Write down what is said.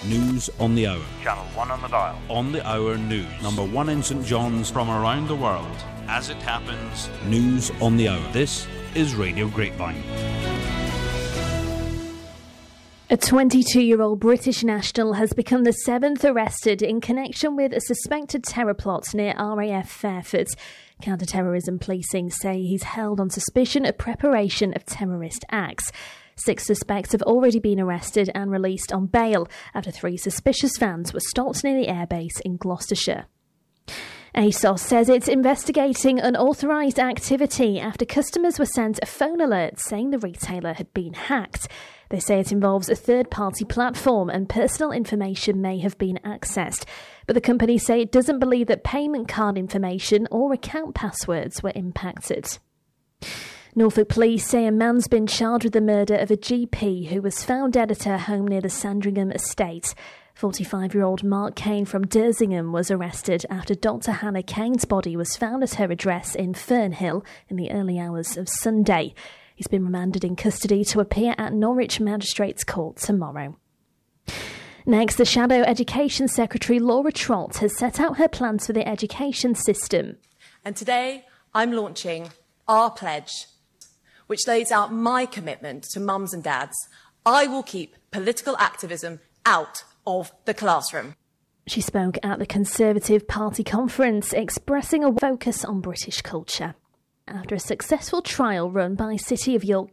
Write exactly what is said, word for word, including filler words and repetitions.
News on the hour. Channel one on the dial. On the hour news. Number one in St John's. From around the world. As it happens. News on the hour. This is Radio Grapevine. A twenty-two-year-old British national has become the seventh arrested in connection with a suspected terror plot near R A F Fairford. Counter-terrorism policing say he's held on suspicion of preparation of terrorist acts. Six suspects have already been arrested and released on bail after three suspicious vans were stopped near the airbase in Gloucestershire. ASOS says it's investigating unauthorised activity after customers were sent a phone alert saying the retailer had been hacked. They say it involves a third-party platform and personal information may have been accessed. But the company say it doesn't believe that payment card information or account passwords were impacted. Norfolk police say a man's been charged with the murder of a G P who was found dead at her home near the Sandringham estate. forty-five-year-old Mark Kane from Dersingham was arrested after Doctor Hannah Kane's body was found at her address in Fernhill in the early hours of Sunday. He's been remanded in custody to appear at Norwich Magistrates Court tomorrow. Next, the Shadow Education Secretary Laura Trott has set out her plans for the education system. And today I'm launching our pledge, which lays out my commitment to mums and dads. I will keep political activism out of the classroom. She spoke at the Conservative Party conference, expressing a focus on British culture. After a successful trial run by City of York